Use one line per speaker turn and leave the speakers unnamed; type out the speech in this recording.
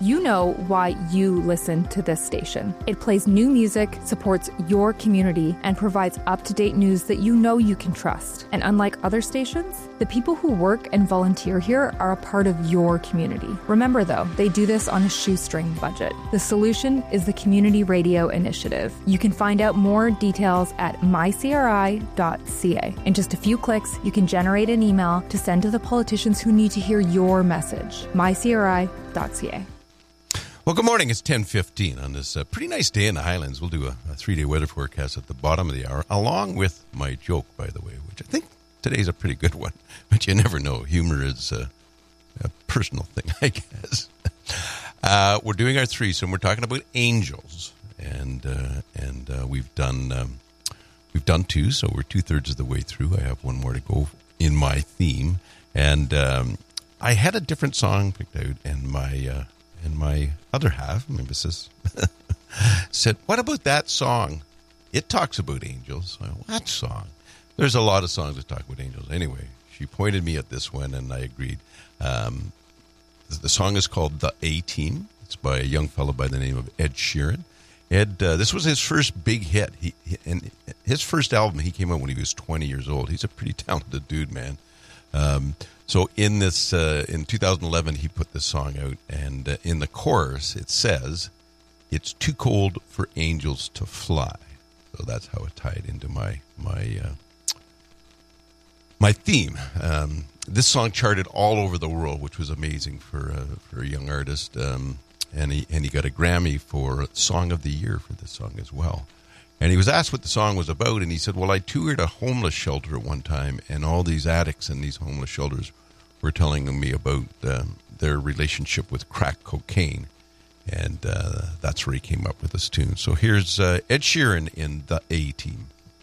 You know why you listen to this station. It plays new music, supports your community, and provides up-to-date news that you know you can trust. And unlike other stations, the people who work and volunteer here are a part of your community. Remember, though, they do this on a shoestring budget. The solution is the Community Radio Initiative. You can find out more details at mycri.ca. In just a few clicks, you can generate an email to send to the politicians who need to hear your message. mycri.ca.
Well, good morning. It's 10:15 on this pretty nice day in the Highlands. We'll do a 3-day weather forecast at the bottom of the hour, along with my joke, by the way, which I think today's a pretty good one. But you never know. Humor is a personal thing, I guess. We're doing our threesome. We're talking about angels, and we've done 2, so we're 2/3 of the way through. I have one more to go in my theme, and I had a different song picked out, and my other half, my missus, said, "What about that song? It talks about angels." I went, "What song?" There's a lot of songs that talk about angels. Anyway, she pointed me at this one, and I agreed. The song is called The A-Team. It's by a young fellow by the name of Ed Sheeran. Ed, this was his first big hit. And his first album, he came out when he was 20 years old. He's a pretty talented dude, man. So in 2011, he put this song out, and in the chorus, it says, "It's too cold for angels to fly." So that's how it tied into my theme. This song charted all over the world, which was amazing for a young artist, and he got a Grammy for Song of the Year for this song as well. And he was asked what the song was about, and he said, "Well, I toured a homeless shelter at one time, and all these addicts in these homeless shelters were telling me about their relationship with crack cocaine." And that's where he came up with this tune. So here's Ed Sheeran in The A-Team.